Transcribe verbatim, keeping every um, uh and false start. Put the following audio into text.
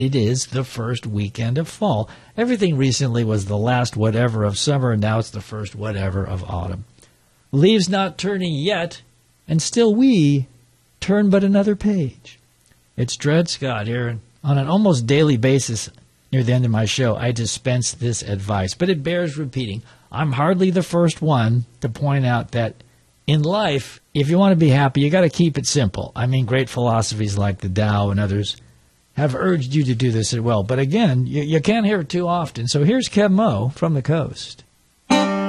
It is the first weekend of fall. Everything recently was the last whatever of summer, and now it's the first whatever of autumn. Leaves not turning yet, and still we turn but another page. It's Dred Scott here, and on an almost daily basis near the end of my show, I dispense this advice, but it bears repeating. I'm hardly the first one to point out that in life, if you want to be happy, you got to keep it simple. I mean, great philosophies like the Tao and others have urged you to do this as well. But again, you, you can't hear it too often. So here's Kev Mo from the coast.